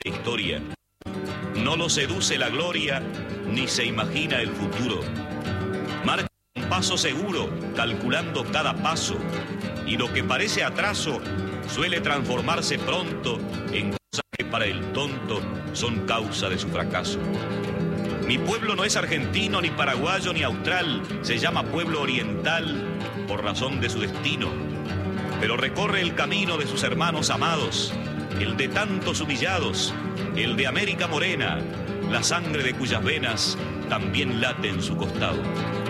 historia. No lo seduce la gloria, ni se imagina el futuro. Marcha un paso seguro, calculando cada paso, y lo que parece atraso suele transformarse pronto en cosas que para el tonto son causa de su fracaso. Mi pueblo no es argentino, ni paraguayo, ni austral, se llama pueblo oriental por razón de su destino, pero recorre el camino de sus hermanos amados, el de tantos humillados, el de América morena, la sangre de cuyas venas también late en su costado.